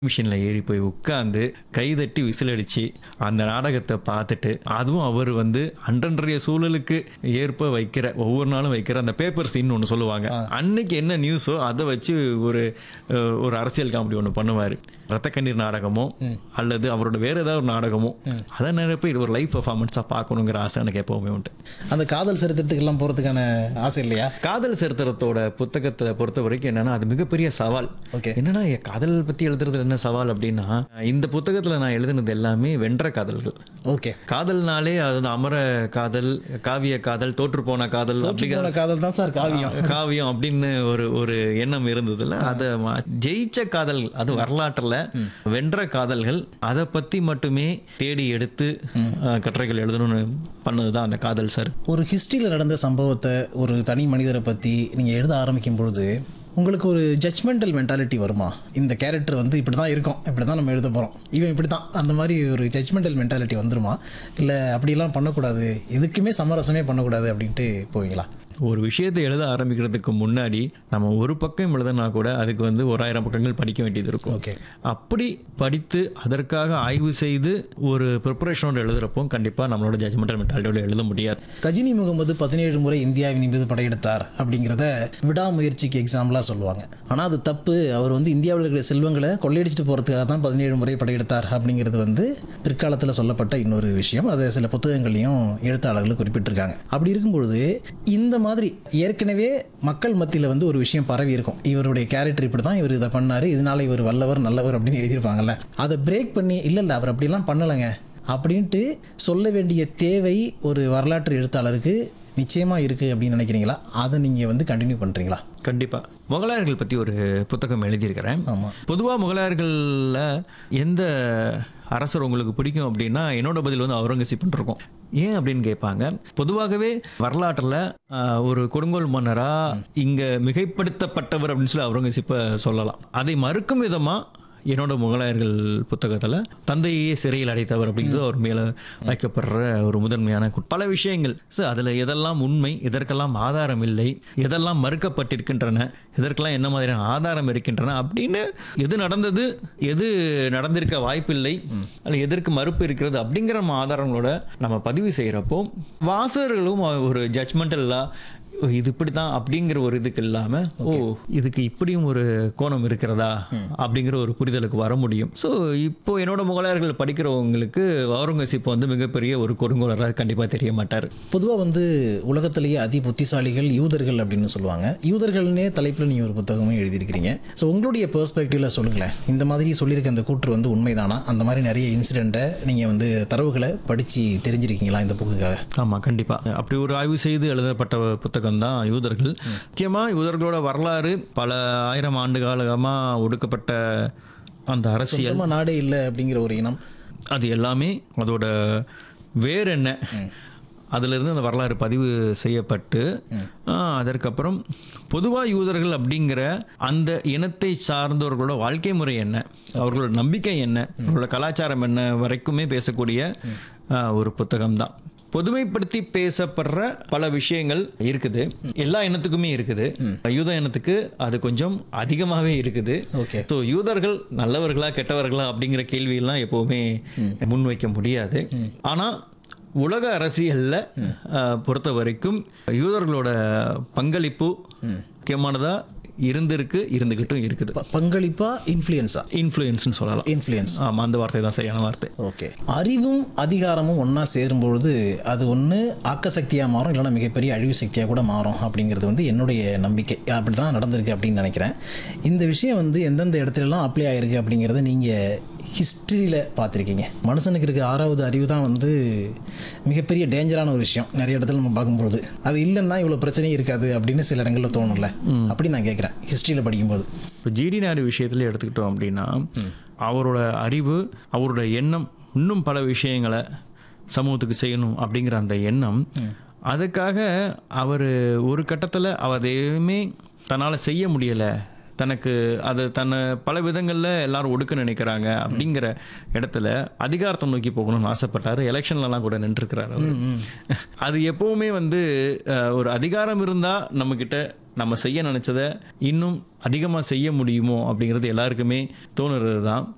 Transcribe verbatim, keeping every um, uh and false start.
மிஷின்ல ஏறி போய் உட்கார்ந்து கைதட்டி விசில் அடிச்சு அந்த நாடகத்தை பார்த்துட்டு, அதுவும் அவர் வந்து அன்றன்றைய சூழலுக்கு ஏற்ப வைக்கிற ஒவ்வொரு நாளும் வைக்கிற அந்த பேப்பர் சீன் ஒன்று சொல்லுவாங்க. அன்னைக்கு என்ன நியூஸோ அதை வச்சு ஒரு அஹ், ஒரு அரசியல் காமெடி ஒன்று பண்ணுவார். ரத்த கண்ணீர் நாடகமோ அல்லது அவரோட வேற ஏதாவது ஒரு நாடகமோ அதை நிறைய பேர் ஒரு லைவ் பெர்ஃபார்மன்ஸாக பார்க்கணுங்கிற ஆசை எனக்கு எப்பவுமே உண்டு. அந்த காதல் சரித்திரத்துக்கெல்லாம் போகிறதுக்கான ஆசை இல்லையா? காதல் சரித்திரத்தோட புத்தகத்தை பொறுத்த வரைக்கும் என்னன்னா அது மிகப்பெரிய சவால். ஓகே. என்னன்னா என் காதல் பத்தி எழுதுறதுல என்ன சவால் அப்படின்னா, இந்த புத்தகத்துல நான் எழுதுனது எல்லாமே வென்ற காதல்கள். ஓகே. காதல்னாலே அது அமர காதல், காவிய காதல், தோற்று போன காதல், அப்படி போன காதல் தான் சார் காவியம். காவியம் அப்படின்னு ஒரு ஒரு எண்ணம் இருந்ததுல அதை மா- ஜெயிச்ச காதல், அது வரலாற்றுல வென்ற காதல்கள், அதை பத்தி மட்டுமே தேடி எடுத்து அஹ், கட்டுரைகள் எழுதணும்னு பண்ணதுதான் அந்த காதல் சார். ஒரு ஹிஸ்ட்ரியில் நடந்த சம்பவத்தை, ஒரு தனி மனிதரை பற்றி நீங்கள் எழுத ஆரம்பிக்கும் பொழுது உங்களுக்கு ஒரு ஜட்ஜ்மெண்டல் மென்டாலிட்டி வருமா? இந்த கேரக்டர் வந்து இப்படி தான் இருக்கும், இப்படி தான் நம்ம எழுத போகிறோம், இவன் இப்படி தான், அந்த மாதிரி ஒரு ஜட்ஜ்மெண்டல் மென்டாலிட்டி வந்துருமா? இல்லை அப்படிலாம் பண்ணக்கூடாது, எதுக்குமே சமரசமே பண்ணக்கூடாது அப்படின்ட்டு போவீங்களா? ஒரு விஷயத்தை எழுத ஆரம்பிக்கிறதுக்கு முன்னாடி நம்ம ஒரு பக்கம் எழுதுனா கூட அதுக்கு வந்து ஒரு ஆயிரம் பக்கங்கள் படிக்க வேண்டியது இருக்கும். ஓகே. அப்படி படித்து அதற்காக ஆய்வு செய்து ஒரு ப்ரிப்பரேஷனோட எழுதுறப்போ கண்டிப்பாக நம்மளோட ஜட்ஜ்மெண்டல் மென்டாலிட்டியோட எழுத முடியாது. கஜினி முகமது பதினேழு முறை இந்தியாவின் மீது படையெடுத்தார் அப்படிங்கிறத விடாமுயற்சிக்கு எக்ஸாம்பிளாக சொல்லுவாங்க. ஆனால் அது தப்பு. அவர் வந்து இந்தியாவில் இருக்கிற செல்வங்களை கொள்ளையடிச்சிட்டு போகிறதுக்காக தான் பதினேழு முறை படையெடுத்தார் அப்படிங்கிறது வந்து பிற்காலத்தில் சொல்லப்பட்ட இன்னொரு விஷயம். அதை சில புத்தகங்களையும் எழுத்தாளர்கள் குறிப்பிட்டிருக்காங்க. அப்படி இருக்கும்பொழுது இந்த மாதிரி ஏற்கனவே மக்கள் மத்தியில் வந்து ஒரு விஷயம் பரவி இருக்கும், இவருடைய கேரக்டர் இப்படி தான், இவர் இதை பண்ணார், இதனால இவர் வல்லவர் நல்லவர் அப்படின்னு எழுதியிருப்பாங்கல்ல. அதை பிரேக் பண்ணி இல்லை இல்லை அவர் அப்படிலாம் பண்ணலைங்க அப்படின்ட்டு சொல்ல வேண்டிய தேவை ஒரு வரலாற்று எழுத்தாளருக்கு நிச்சயமாக இருக்குது அப்படின்னு நினைக்கிறீங்களா? அதை நீங்கள் வந்து கண்டினியூ பண்ணுறீங்களா? கண்டிப்பாக முகலாயர்கள் பற்றி ஒரு புத்தகம் எழுதியிருக்கிறேன். ஆமாம். பொதுவாக முகலாயர்களில் எந்த அரசர் உங்களுக்கு பிடிக்கும் அப்படின்னா என்னோட பதில் வந்து அவுரங்கசீப்னு இருக்கும். ஏன் அப்படின்னு கேட்பாங்க. பொதுவாகவே வரலாற்றில் ஒரு கொடுங்கோல் மன்னரா இங்கே மிகைப்படுத்தப்பட்டவர் அப்படின்னு சொல்லி அவுரங்கசீப்பை சொல்லலாம். அதை மறுக்கும் விதமாக என்னோட முகலாயர்கள் புத்தகத்தில் தந்தையே சிறையில் அடைத்தவர் அப்படிங்கிறது அவர் மேலே வைக்கப்படுற ஒரு முதன்மையான கு- பல விஷயங்கள். ஸோ அதில் எதெல்லாம் உண்மை, எதற்கெல்லாம் ஆதாரம் இல்லை, எதெல்லாம் மறுக்கப்பட்டிருக்கின்றன, எதற்கெல்லாம் என்ன மாதிரியான ஆதாரம் இருக்கின்றன அப்படின்னு, எது நடந்தது, எது நடந்திருக்க வாய்ப்பில்லை, அல்ல எதற்கு மறுப்பு இருக்கிறது அப்படிங்கிற நம்ம ஆதாரங்களோட நம்ம பதிவு செய்கிறப்போ வாசகர்களும் ஒரு ஜட்ஜ்மெண்டலாக இது இப்படி தான் அப்படிங்கிற ஒரு இதுக்கு இல்லாமல், ஓ இதுக்கு இப்படியும் ஒரு கோணம் இருக்கிறதா அப்படிங்கிற ஒரு புரிதலுக்கு வர முடியும். ஸோ இப்போ என்னோட முகலாயர்கள் படிக்கிறவங்களுக்கு அவுரங்கசீப் வந்து மிகப்பெரிய ஒரு கொடுங்கோலராக கண்டிப்பாக தெரிய மாட்டார். பொதுவாக வந்து உலகத்திலேயே அதி புத்திசாலிகள் யூதர்கள் அப்படின்னு சொல்லுவாங்க. யூதர்கள்னே தலைப்பில் நீங்கள் ஒரு புத்தகமும் எழுதியிருக்கிறீங்க. ஸோ உங்களுடைய பெர்ஸ்பெக்டிவில் சொல்லுங்களேன், இந்த மாதிரி சொல்லியிருக்க அந்த கூற்று வந்து உண்மைதானா? அந்த மாதிரி நிறைய இன்சிடெண்ட்டை நீங்கள் வந்து தரவுகளை படித்து தெரிஞ்சிருக்கீங்களா இந்த புக்குக்காக? ஆமாம், கண்டிப்பாக அப்படி ஒரு ஆய்வு செய்து எழுதப்பட்ட புத்தகம் தான் யூதர்கள். முக்கியமாக யூதர்களோட வரலாறு, பல ஆயிரம் ஆண்டு காலமாக ஒடுக்கப்பட்ட அந்த அரசியல், சுத்தமா நாடே இல்லை அப்படிங்கிற ஒரு இனம், அது எல்லாமே அதோட வேற என்ன, அதிலிருந்து அந்த வரலாறு பதிவு செய்யப்பட்டு ஆ, அதற்கப்புறம் பொதுவாக யூதர்கள் அப்படிங்கிற அந்த இனத்தை சார்ந்தவர்களோட வாழ்க்கை முறை என்ன, அவர்களோட நம்பிக்கை என்ன, அவர்களோட கலாச்சாரம் என்ன வரைக்குமே பேசக்கூடிய ஆ, ஒரு புத்தகம் தான். பொதுமைப்படுத்தி பேசப்படுற பல விஷயங்கள் இருக்குது, எல்லா இனத்துக்குமே இருக்குது. யூத இனத்துக்கு அது கொஞ்சம் அதிகமாகவே இருக்குது. ஓகே. ஸோ யூதர்கள் நல்லவர்களா கெட்டவர்களா அப்படிங்கிற கேள்வியெல்லாம் எப்போவுமே முன்வைக்க முடியாது. ஆனால் உலக அரசியல்ல அஹ், பொறுத்த வரைக்கும் யூதர்களோட பங்களிப்பு முக்கியமானதா இருந்திருக்கு, இருந்துகிட்டும் இருக்குது. ப- பங்களிப்பா இன்ஃப்ளூயன்ஸா? இன்ஃப்ளூயன்ஸ்னு சொல்லலாம். இன்ஃப்ளூயன்ஸ். ஆமாம், அந்த வார்த்தை தான் சரியான வார்த்தை. ஓகே. அறிவும் அதிகாரமும் ஒன்றா சேரும்பொழுது அது ஒன்று ஆக்கசக்தியாக மாறும், இல்லைன்னா மிகப்பெரிய அழிவு சக்தியாக கூட மாறும் அப்படிங்கிறது வந்து என்னுடைய நம்பிக்கை. அப்படி தான் நடந்திருக்கு அப்படின்னு நினைக்கிறேன். இந்த விஷயம் வந்து எந்தெந்த இடத்துலலாம் அப்ளை ஆகிருக்கு அப்படிங்கிறத நீங்கள் ஹிஸ்ட்ரியில் பார்த்துருக்கீங்க. மனுஷனுக்கு இருக்க ஆறாவது அறிவு தான் வந்து மிகப்பெரிய டேஞ்சரான ஒரு விஷயம் நிறைய இடத்துல நம்ம பார்க்கும்பொழுது. அது இல்லைன்னா இவ்வளோ பிரச்சனையும் இருக்காது அப்படின்னு சில இடங்களில் தோணும்ல. அப்படி நான் கேட்குறேன் ஹிஸ்ட்ரியில் படிக்கும்போது. இப்போ ஜிடி நாயுடு விஷயத்துல எடுத்துக்கிட்டோம் அப்படின்னா அவரோட அறிவு, அவரோட எண்ணம், இன்னும் பல விஷயங்களை சமூகத்துக்கு செய்யணும் அப்படிங்கிற அந்த எண்ணம், அதுக்காக அவர் ஒரு கட்டத்தில் அவர் எதுவுமே தன்னால் செய்ய முடியலை, தனக்கு அது தன்னை பல விதங்களில் எல்லாரும் ஒடுக்க நினைக்கிறாங்க அப்படிங்கிற இடத்துல அதிகாரத்தை நோக்கி போகணும்னு ஆசைப்பட்டார். எலெக்ஷன்லலாம் கூட நின்றுருக்கிறார் அவர். அது எப்பவுமே வந்து அஹ், ஒரு அதிகாரம் இருந்தால் நம்மக்கிட்ட நம்ம செய்ய நினச்சதை இன்னும் அதிகமாக செய்ய முடியுமோ அப்படிங்கிறது எல்லாருக்குமே தோணுறது தான்.